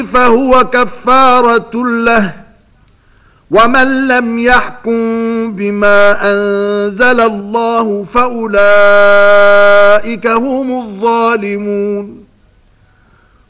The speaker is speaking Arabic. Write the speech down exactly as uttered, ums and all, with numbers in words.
فهو كفارة له، ومن لم يحكم بما أنزل الله فأولئك هم الظالمون.